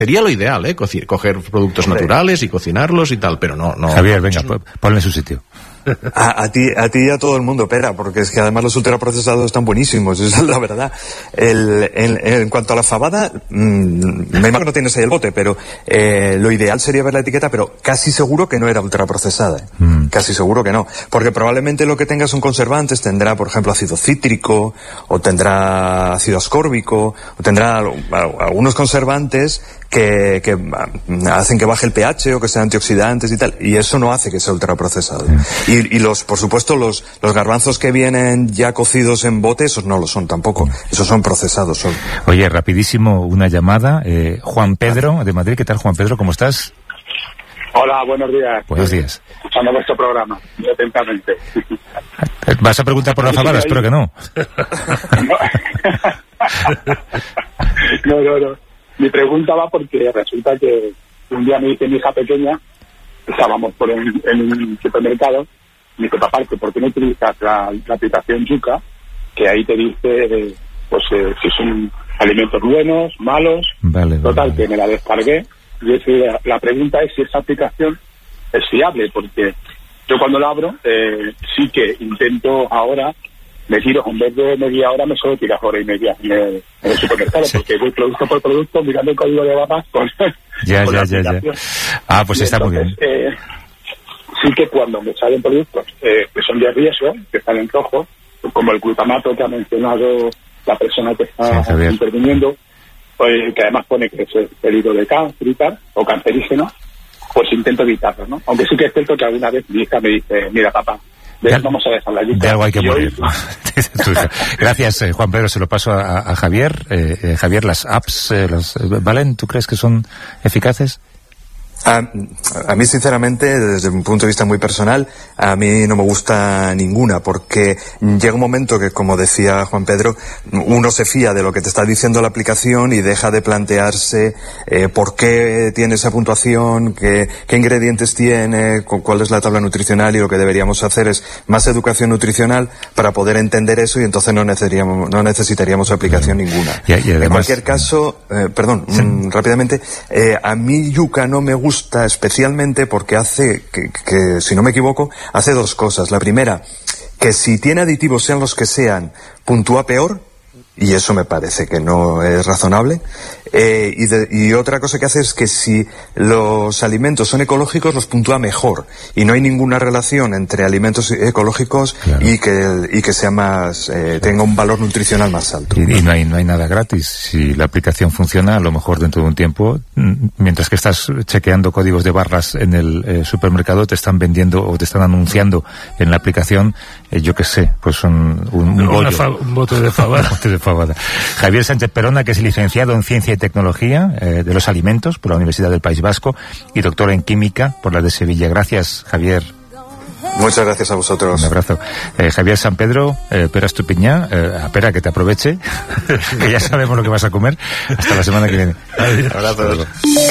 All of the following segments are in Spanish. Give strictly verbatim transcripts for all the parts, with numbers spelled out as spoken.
Sería lo ideal, ¿eh? Coci- coger productos Hombre. naturales y cocinarlos y tal, pero no... no Javier, no, venga, no. ponle en su sitio. A, a ti a ti y a todo el mundo, pera, porque es que además los ultraprocesados están buenísimos, esa es la verdad. El, en, en cuanto a la fabada, mmm, me imagino que no tienes ahí el bote, pero eh, lo ideal sería ver la etiqueta, pero casi seguro que no era ultraprocesada, ¿eh? mm. casi seguro que no, porque probablemente lo que tenga son conservantes, tendrá por ejemplo ácido cítrico, o tendrá ácido ascórbico, o tendrá algunos conservantes que, que hacen que baje el pH o que sean antioxidantes y tal, y eso no hace que sea ultraprocesado. Mm. Y, y los, por supuesto, los, los garbanzos que vienen ya cocidos en bote, esos no lo son tampoco, esos son procesados solo. Oye, rapidísimo, una llamada, eh, Juan Pedro de Madrid. ¿Qué tal, Juan Pedro? ¿Cómo estás? Hola, buenos días. Buenos días. Escuchando vuestro programa, muy atentamente. ¿Vas a preguntar por la fabada? Espero que no. No, no, no. Mi pregunta va porque resulta que un día me dice mi hija pequeña, estábamos por en, en un supermercado, me dice, papá, ¿por qué no utilizas la, la aplicación Yuka? Que ahí te dice, eh, pues, eh, si son alimentos buenos, malos. Vale, Total, vale. que me la descargué. Y es, la, la pregunta es si esa aplicación es fiable, porque yo cuando la abro, eh, sí que intento ahora, me tiro, en vez de media hora, me suelo tirar hora y media en el, en el supermercado, sí. Porque voy producto por producto, mirando el código de barras con, ya, con ya, la ya, aplicación. ya. Ah, pues y está entonces, muy bien. Eh, sí que cuando me salen productos eh, que son de riesgo, que están en rojo, como el glutamato que ha mencionado la persona que está sí, interviniendo, pues, que además pone que es peligro de cáncer y tal, o cancerígeno, pues intento evitarlo, ¿no? Aunque sí que es cierto que alguna vez mi hija me dice, mira papá, de, vamos a dejar la lista. De algo hay que y morir. Hoy... Gracias, eh, Juan Pedro, se lo paso a, a Javier. Eh, eh, Javier, las apps, eh, las, ¿valen? ¿Tú crees que son eficaces? A, a mí, sinceramente, desde un punto de vista muy personal, a mí no me gusta ninguna, porque llega un momento que, como decía Juan Pedro, uno se fía de lo que te está diciendo la aplicación y deja de plantearse eh, por qué tiene esa puntuación, qué, qué ingredientes tiene, cuál es la tabla nutricional, y lo que deberíamos hacer es más educación nutricional para poder entender eso, y entonces no necesitaríamos, no necesitaríamos aplicación mm. ninguna. Y, y además, en cualquier caso, eh, perdón, sí. mm, rápidamente, eh, a mí Yuka no me gusta gusta especialmente porque hace, que, que si no me equivoco, hace dos cosas. La primera, que si tiene aditivos, sean los que sean, puntúa peor, y eso me parece que no es razonable. Eh, y, de, y otra cosa que hace es que si los alimentos son ecológicos, los puntúa mejor, y no hay ninguna relación entre alimentos ecológicos claro. y que y que sea más eh, tenga un valor nutricional más alto. Y, y no hay no hay nada gratis. Si la aplicación funciona, a lo mejor dentro de un tiempo, mientras que estás chequeando códigos de barras en el eh, supermercado, te están vendiendo o te están anunciando en la aplicación, eh, yo qué sé, pues son un, un, bollo, fa- un bote de fabada. bote de fabada. Javier Sánchez Perona, que es licenciado en Ciencia y Tecnología eh, de los Alimentos por la Universidad del País Vasco y doctor en Química por la de Sevilla. Gracias, Javier. Muchas gracias a vosotros. Un abrazo. Eh, Javier San Pedro, eh, Pera Estupiñá, eh, espera que te aproveche, que ya sabemos lo que vas a comer. Hasta la semana que viene. Abrazos.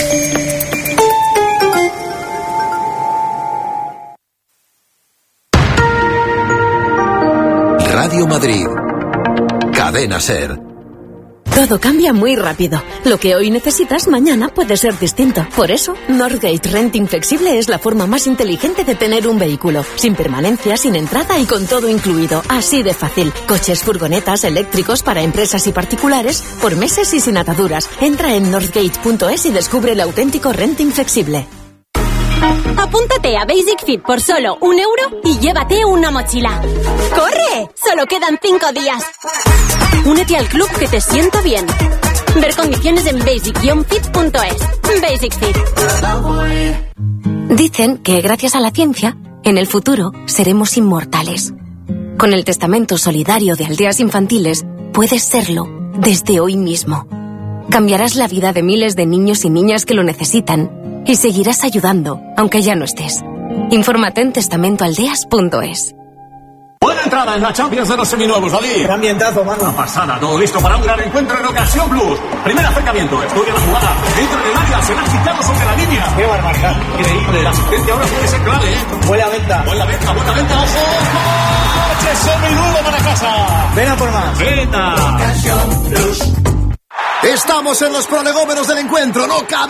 Radio Madrid. Cadena SER. Todo cambia muy rápido. Lo que hoy necesitas, mañana puede ser distinto. Por eso, Northgate Renting Flexible es la forma más inteligente de tener un vehículo. Sin permanencia, sin entrada y con todo incluido. Así de fácil. Coches, furgonetas, eléctricos para empresas y particulares, por meses y sin ataduras. Entra en northgate punto es y descubre el auténtico renting flexible. Apúntate a Basic Fit por solo un euro y llévate una mochila. ¡Corre! Solo quedan cinco días. Únete al club que te sienta bien. Ver condiciones en basic fit punto es. Basic Fit. Dicen que gracias a la ciencia, en el futuro seremos inmortales. Con el testamento solidario de Aldeas Infantiles, puedes serlo desde hoy mismo. Cambiarás la vida de miles de niños y niñas que lo necesitan y seguirás ayudando, aunque ya no estés. Infórmate en testamento aldeas punto es. Buena entrada en la Champions de los seminuevos, David. Gran ambientazo, mano. Una pasada, todo listo para un gran encuentro en Ocasión Plus. Primer acercamiento, estudia la jugada. Entra en el área, se va quitado sobre la línea. ¡Qué barbaridad! Increíble, la asistencia ahora puede ser clave, ¿eh? Buena venta. Buena venta, buena venta, ojo. ¡Coche seminuevo para casa! Ven a por más. ¡Venta! Ocasión Plus. Estamos en los prolegómenos del encuentro, no cabe